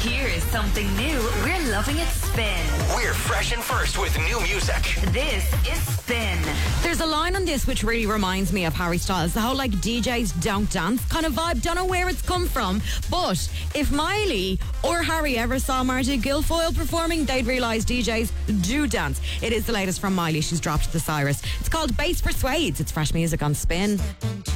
Here's something new we're loving at Spin. We're fresh and first with new music. This is Spin. There's a line on this which really reminds me of Harry Styles. The whole like DJs don't dance kind of vibe. Don't know where it's come from. But if Miley or Harry ever saw Marty Guilfoyle performing, they'd realise DJs do dance. It is the latest from Miley. She's dropped the Cyrus. It's called Bass Persuades. It's fresh music on Spin.